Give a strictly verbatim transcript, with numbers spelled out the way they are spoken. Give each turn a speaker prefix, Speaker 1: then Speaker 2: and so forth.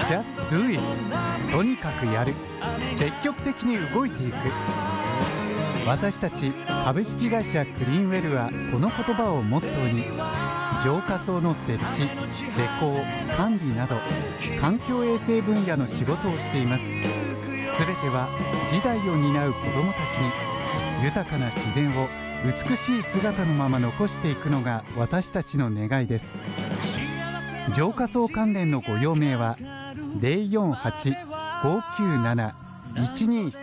Speaker 1: Just do it とにかくやる、積極的に動いていく。私たち株式会社クリーンウェルはこの言葉をモットーに浄化槽の設置、施工、管理など環境衛生分野の仕事をしています。すべては次代を担う子どもたちに豊かな自然を美しい姿のまま残していくのが私たちの願いです。浄化槽関連のご用命は ゼロよんはち ごきゅうなな いちにー